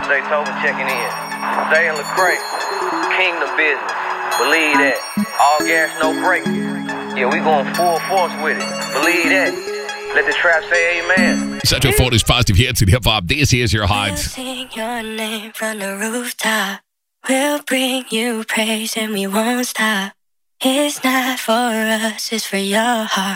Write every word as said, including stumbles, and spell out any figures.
Zay Tobin checking in. Zay and Lecrae, Kingdom Business. Believe that. All gas, no brake. Yeah, we going full force with it. Believe that. Let the trap say amen. Central Florida's positive hits and hip hop. This is your Hyde. We'll sing your name from the rooftop. We'll bring you praise and we won't stop. It's not for us, it's for your heart.